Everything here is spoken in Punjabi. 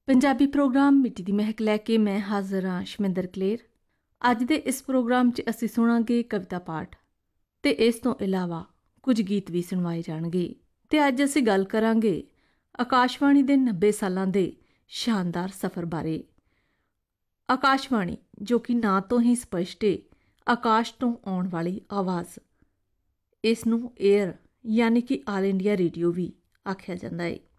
पंजाबी प्रोग्राम मिट्टी दी महक लैके मैं हाज़र हाँ शमिंदर कलेर। अज दे इस प्रोग्राम 'ਚ ਅਸੀਂ ਸੁਣਾਂਗੇ कविता पाठ ਤੇ ਇਸ ਤੋਂ ਇਲਾਵਾ ਕੁਝ ਗੀਤ ਵੀ ਸੁਣਵਾਏ ਜਾਣਗੇ। ਤੇ ਅੱਜ ਅਸੀਂ ਗੱਲ ਕਰਾਂਗੇ ਆਕਾਸ਼ਵਾਣੀ ਦੇ 90 ਸਾਲਾਂ ਦੇ ਸ਼ਾਨਦਾਰ ਸਫ਼ਰ ਬਾਰੇ। ਆਕਾਸ਼ਵਾਣੀ ਜੋ ਕਿ ਨਾਂ ਤੋਂ ਹੀ ਸਪਸ਼ਟ ਹੈ, ਆਕਾਸ਼ ਤੋਂ ਆਉਣ ਵਾਲੀ ਆਵਾਜ਼। ਇਸ ਨੂੰ ਏਅਰ ਯਾਨੀ ਕਿ ਆਲ ਇੰਡੀਆ ਰੇਡੀਓ ਵੀ ਆਖਿਆ ਜਾਂਦਾ ਹੈ।